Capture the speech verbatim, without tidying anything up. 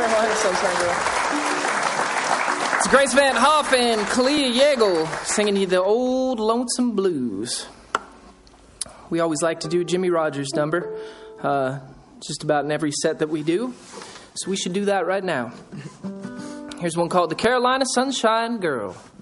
Carolina Sunshine Girl. It's Grace Van Hoff and Kalia Yeagle singing you the old lonesome blues. We always like to do Jimmy Rogers' number, uh, just about in every set that we do. So we should do that right now. Here's one called The Carolina Sunshine Girl.